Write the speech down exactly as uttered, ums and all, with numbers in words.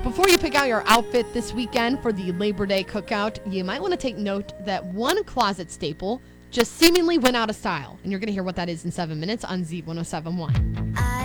Before you pick out your outfit this weekend for the Labor Day cookout, you might want to take note that one closet staple just seemingly went out of style. And you're going to hear what that is in seven minutes on Z ten seventy-one.